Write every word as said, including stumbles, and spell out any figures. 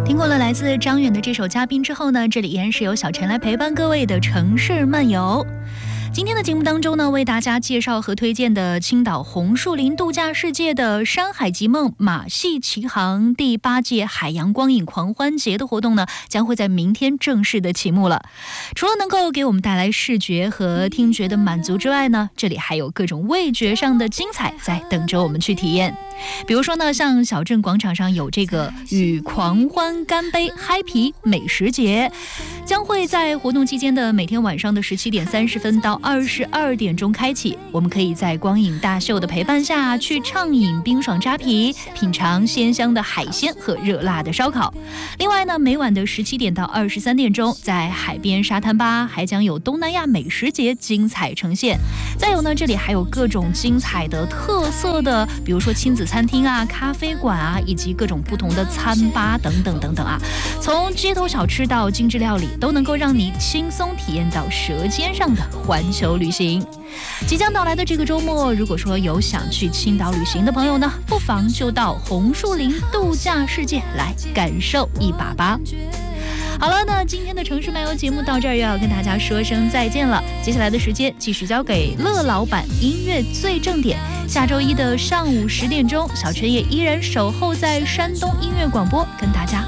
听过了来自张远的这首嘉宾之后呢，这里依然是由小陈来陪伴各位的城市漫游。今天的节目当中呢，为大家介绍和推荐的青岛红树林度假世界的山海极梦马戏奇航第八届海洋光影狂欢节的活动呢，将会在明天正式的启幕了。除了能够给我们带来视觉和听觉的满足之外呢，这里还有各种味觉上的精彩在等着我们去体验。比如说呢，像小镇广场上有这个与狂欢干杯嗨皮美食节，将会在活动期间的每天晚上的十七点三十分到二十二点钟开启。我们可以在光影大秀的陪伴下去畅饮冰爽扎啤，品尝鲜香的海鲜和热辣的烧烤。另外呢，每晚的十七点到二十三点钟，在海边沙滩吧还将有东南亚美食节精彩呈现。再有呢，这里还有各种精彩的特色的，比如说亲子餐厅啊、咖啡馆啊，以及各种不同的餐吧等等等等啊，从街头小吃到精致料理，都能够让你轻松体验到舌尖上的环球旅行。即将到来的这个周末，如果说有想去青岛旅行的朋友呢，不妨就到红树林度假世界来感受一把吧。好了，那今天的城市漫游节目到这儿又要跟大家说声再见了。接下来的时间继续交给乐老板音乐最正点。下周一的上午十点钟，小陈也依然守候在山东音乐广播，跟大家